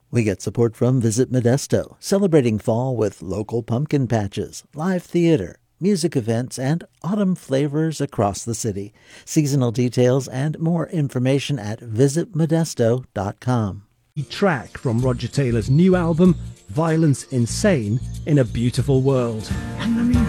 We get support from Visit Modesto, celebrating fall with local pumpkin patches, live theater, music events, and autumn flavors across the city. Seasonal details and more information at visitmodesto.com. Track from Roger Taylor's new album, Violence Insane in a Beautiful World.